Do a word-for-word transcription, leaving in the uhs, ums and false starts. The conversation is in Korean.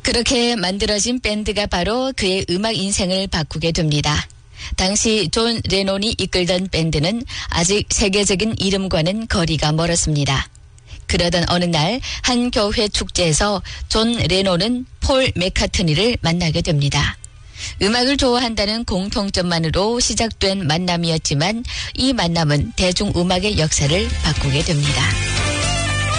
그렇게 만들어진 밴드가 바로 그의 음악 인생을 바꾸게 됩니다. 당시 존 레논이 이끌던 밴드는 아직 세계적인 이름과는 거리가 멀었습니다. 그러던 어느 날 한 교회 축제에서 존 레논은 폴 맥카트니를 만나게 됩니다. 음악을 좋아한다는 공통점만으로 시작된 만남이었지만 이 만남은 대중음악의 역사를 바꾸게 됩니다.